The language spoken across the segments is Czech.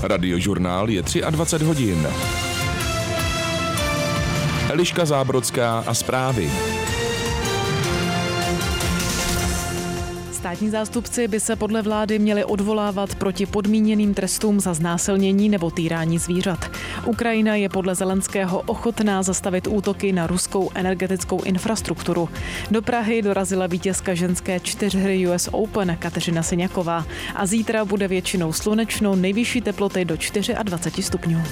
Radiožurnál je 23 hodin. Eliška Zábrodská a zprávy. Státní zástupci by se podle vlády měli odvolávat proti podmíněným trestům za znásilnění nebo týrání zvířat. Ukrajina je podle Zelenského ochotná zastavit útoky na ruskou energetickou infrastrukturu. Do Prahy dorazila vítězka ženské čtyřhry US Open Kateřina Syňaková a zítra bude většinou slunečno, nejvyšší teploty do 24 stupňů.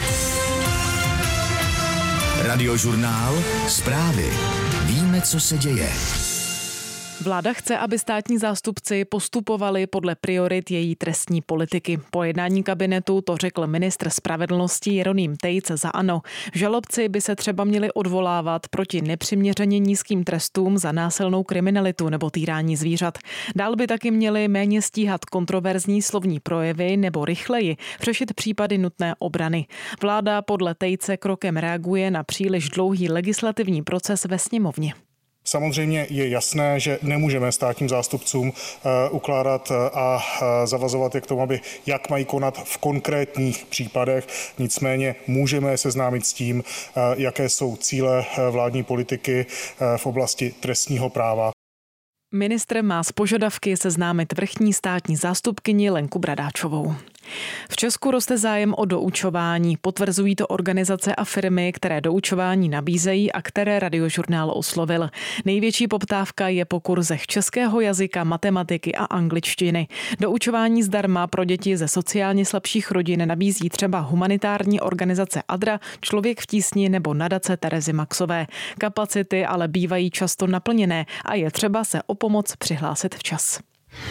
Radiožurnál, zprávy. Víme, co se děje. Vláda chce, aby státní zástupci postupovali podle priorit její trestní politiky. Po jednání kabinetu to řekl ministr spravedlnosti Jeroným Tejc za ANO. Žalobci by se třeba měli odvolávat proti nepřiměřeně nízkým trestům za násilnou kriminalitu nebo týrání zvířat. Dál by taky měli méně stíhat kontroverzní slovní projevy nebo rychleji řešit případy nutné obrany. Vláda podle Tejce krokem reaguje na příliš dlouhý legislativní proces ve sněmovně. Samozřejmě je jasné, že nemůžeme státním zástupcům ukládat a zavazovat je k tomu, aby jak mají konat v konkrétních případech. Nicméně můžeme seznámit s tím, jaké jsou cíle vládní politiky v oblasti trestního práva. Ministr má z požadavky seznámit vrchní státní zástupkyni Lenku Bradáčovou. V Česku roste zájem o doučování. Potvrzují to organizace a firmy, které doučování nabízejí a které Radiožurnál oslovil. Největší poptávka je po kurzech českého jazyka, matematiky a angličtiny. Doučování zdarma pro děti ze sociálně slabších rodin nabízí třeba humanitární organizace ADRA, Člověk v tísni nebo nadace Terezy Maxové. Kapacity ale bývají často naplněné a je třeba se o pomoc přihlásit včas.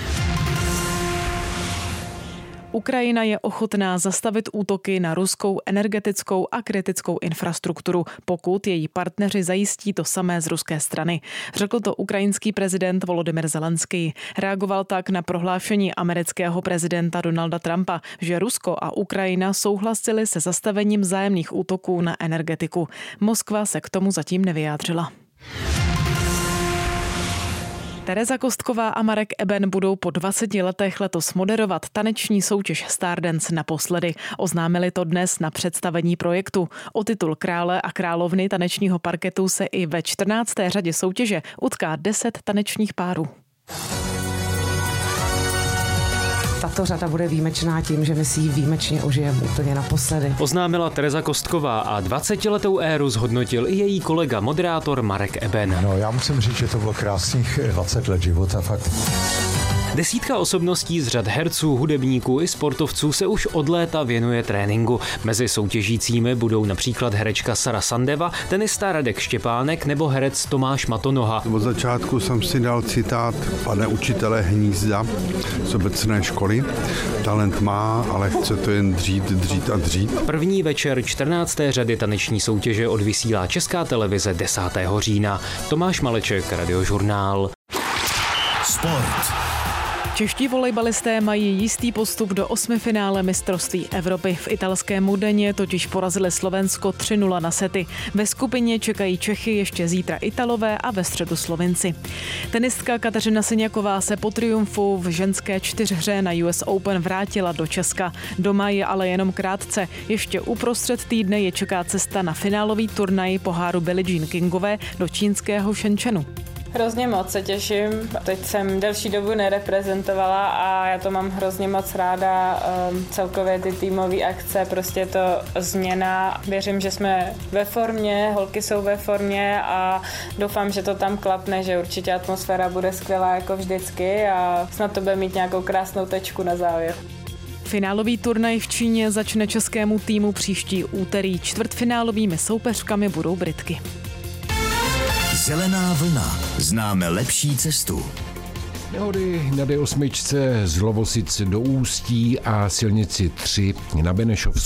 Ukrajina je ochotná zastavit útoky na ruskou energetickou a kritickou infrastrukturu, pokud její partneři zajistí to samé z ruské strany. Řekl to ukrajinský prezident Volodymyr Zelenský. Reagoval tak na prohlášení amerického prezidenta Donalda Trumpa, že Rusko a Ukrajina souhlasili se zastavením vzájemných útoků na energetiku. Moskva se k tomu zatím nevyjádřila. Tereza Kostková a Marek Eben budou po 20 letech letos moderovat taneční soutěž Stardance naposledy. Oznámili to dnes na představení projektu. O titul krále a královny tanečního parketu se i ve 14. řadě soutěže utká 10 tanečních párů. Tato řada bude výjimečná tím, že my si ji výjimečně užijeme úplně naposledy. Oznámila Tereza Kostková a 20letou éru zhodnotil i její kolega moderátor Marek Eben. No, já musím říct, že to bylo krásných 20 let života, fakt. Desítka osobností z řad herců, hudebníků i sportovců se už od léta věnuje tréninku. Mezi soutěžícími budou například herečka Sara Sandeva, tenista Radek Štěpánek nebo herec Tomáš Matonoha. Od začátku jsem si dal citát pane učitele Hnízda z obecné školy. Talent má, ale chce to jen dřít a dřít. První večer 14. řady taneční soutěže odvysílá Česká televize 10. října. Tomáš Maleček, Radiožurnál. Sport. Čeští volejbalisté mají jistý postup do 8finále mistrovství Evropy. V italském Modeně totiž porazili Slovensko 3-0 na sety. Ve skupině čekají Čechy ještě zítra Italové a ve středu Slovinci. Tenistka Kateřina Syňaková se po triumfu v ženské čtyřhře na US Open vrátila do Česka. Doma je ale jenom krátce. Ještě uprostřed týdne je čeká cesta na finálový turnaj poháru Billie Jean Kingové do čínského Shenzhenu. Hrozně moc se těším. Teď jsem delší dobu nereprezentovala a já to mám hrozně moc ráda. Celkově ty týmové akce, prostě to změna. Věřím, že jsme ve formě, holky jsou ve formě a doufám, že to tam klapne, že určitě atmosféra bude skvělá jako vždycky a snad to bude mít nějakou krásnou tečku na závěr. Finálový turnaj v Číně začne českému týmu příští úterý. Čtvrtfinálovými soupeřkami budou Britky. Zelená vlna. Známe lepší cestu. Nehody na D8 z Lovosic do Ústí a silnici 3 na Benešovsku.